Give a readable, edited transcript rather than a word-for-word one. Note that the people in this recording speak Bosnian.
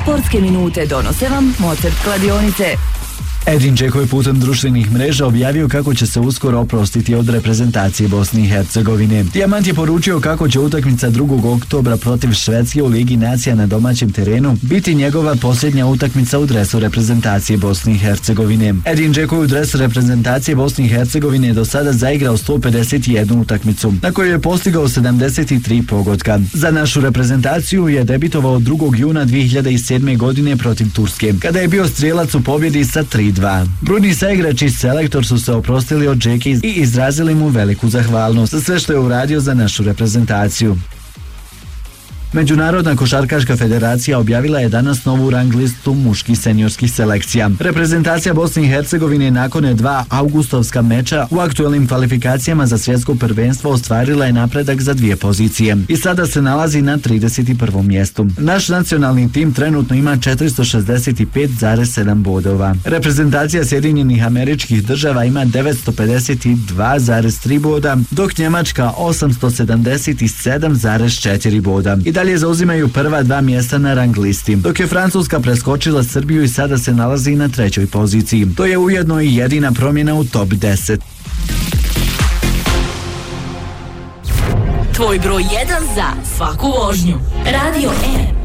Sportske minute donose vam Mozart kladionice. Edin Džeko je putem društvenih mreža objavio kako će se uskoro oprostiti od reprezentacije Bosne i Hercegovine. Dijamant je poručio kako će utakmica 2. oktobra protiv Švedske u Ligi nacija na domaćem terenu biti njegova posljednja utakmica u dresu reprezentacije Bosne i Hercegovine. Edin Džeko je u dresu reprezentacije Bosne i Hercegovine do sada zaigrao 151 utakmicu, na kojoj je postigao 73 pogotka. Za našu reprezentaciju je debitovao 2. juna 2007. godine protiv Turske, kada je bio strijelac u pobjedi sa 3-2. Brojni saigrači i selektor su se oprostili od Džeke i izrazili mu veliku zahvalnost za sve što je uradio za našu reprezentaciju. Međunarodna košarkaška federacija objavila je danas novu rang listu muških seniorskih selekcija. Reprezentacija Bosne i Hercegovine nakon 2 augustovska meča u aktuelnim kvalifikacijama za svjetsko prvenstvo ostvarila je napredak za 2 pozicije i sada se nalazi na 31. mjestu. Naš nacionalni tim trenutno ima 465,7 bodova. Reprezentacija Sjedinjenih Američkih Država ima 952,3 boda, dok Njemačka 877,4 boda. I dalje zauzimaju prva 2 mjesta na rang listi, dok je Francuska preskočila Srbiju i sada se nalazi na 3. poziciji. To je ujedno i jedina promjena u top 10. Tvoj broj 1 za svaku vožnju. Radio M.